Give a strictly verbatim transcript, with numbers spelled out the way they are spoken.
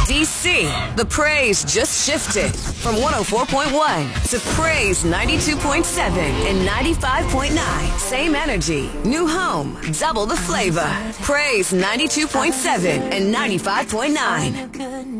D C, the praise just shifted from one oh four point one to Praise ninety-two point seven and ninety-five point nine. Same energy, new home, double the flavor. Praise ninety-two point seven and ninety-five point nine.